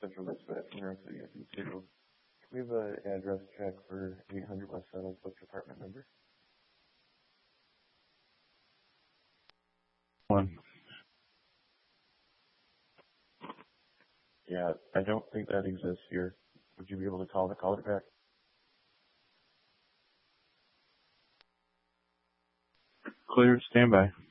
Central Dispatch, Monroe City, I think too. We have an address check for 800 West 7th. What's your apartment number? 1. Yeah, I don't think that exists here. Would you be able to call it back? Clear, stand by.